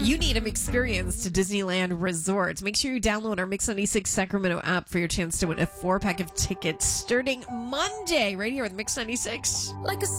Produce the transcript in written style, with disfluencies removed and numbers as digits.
You need an experience to Disneyland Resort. Make sure you download our Mix 96 Sacramento app for your chance to win a 4-pack of tickets starting Monday right here with Mix 96. Like a